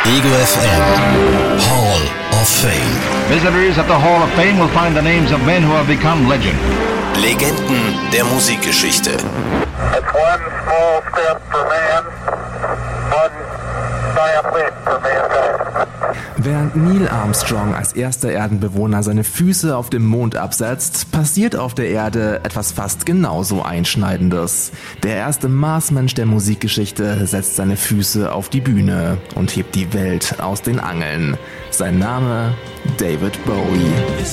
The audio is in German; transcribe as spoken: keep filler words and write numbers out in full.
Ego F M Hall of Fame. Visitors at the Hall of Fame will find the names of men who have become legend. Legenden der Musikgeschichte. It's one small step for man, one giant leap for mankind. Während Neil Armstrong als erster Erdenbewohner seine Füße auf dem Mond absetzt, passiert auf der Erde etwas fast genauso Einschneidendes. Der erste Marsmensch der Musikgeschichte setzt seine Füße auf die Bühne und hebt die Welt aus den Angeln. Sein Name: David Bowie.